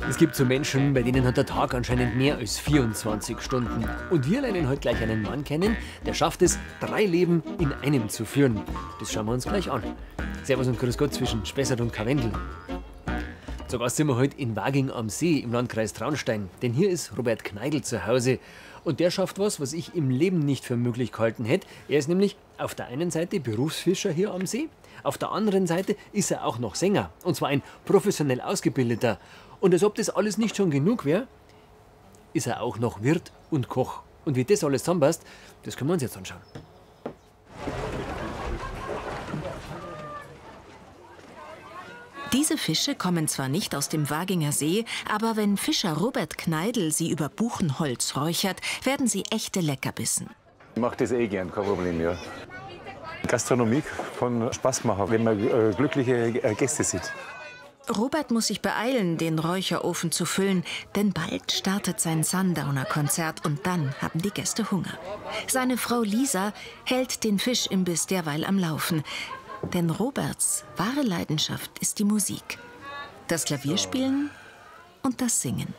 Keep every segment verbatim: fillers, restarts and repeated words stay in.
Es gibt so Menschen, bei denen hat der Tag anscheinend mehr als vierundzwanzig Stunden. Und wir lernen heute gleich einen Mann kennen, der schafft es, drei Leben in einem zu führen. Das schauen wir uns gleich an. Servus und Grüß Gott zwischen Spessart und Karwendel. Zu Gast sind wir heute in Waging am See im Landkreis Traunstein. Denn hier ist Robert Kneidl zu Hause. Und der schafft was, was ich im Leben nicht für möglich gehalten hätte. Er ist nämlich auf der einen Seite Berufsfischer hier am See. Auf der anderen Seite ist er auch noch Sänger. Und zwar ein professionell ausgebildeter. Und als ob das alles nicht schon genug wäre, ist er auch noch Wirt und Koch. Und wie das alles zusammenpasst, das können wir uns jetzt anschauen. Diese Fische kommen zwar nicht aus dem Waginger See, aber wenn Fischer Robert Kneidl sie über Buchenholz räuchert, werden sie echte Leckerbissen. Ich mache das eh gern, kein Problem, ja. Gastronomie kann Spaß machen, wenn man äh, glückliche Gäste sieht. Robert muss sich beeilen, den Räucherofen zu füllen, denn bald startet sein Sundowner-Konzert und dann haben die Gäste Hunger. Seine Frau Lisa hält den Fischimbiss derweil am Laufen. Denn Roberts wahre Leidenschaft ist die Musik. Das Klavierspielen und das Singen.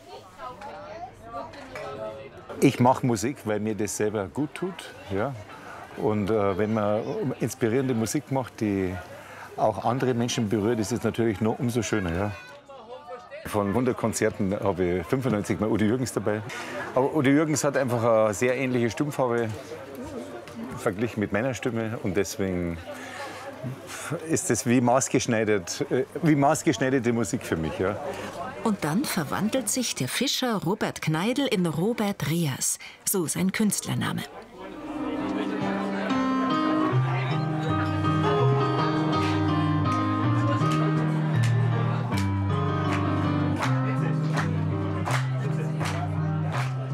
Ich mache Musik, weil mir das selber gut tut. Ja. Und äh, wenn man inspirierende Musik macht, die auch andere Menschen berührt, ist es natürlich noch umso schöner. Ja. Von hundert Konzerten habe ich fünfundneunzig Mal Udo Jürgens dabei. Aber Udo Jürgens hat einfach eine sehr ähnliche Stimmfarbe verglichen mit meiner Stimme. Und deswegen ist es wie maßgeschneidert, wie maßgeschneiderte Musik für mich. Ja. Und dann verwandelt sich der Fischer Robert Kneidl in Robert Rias, so sein Künstlername.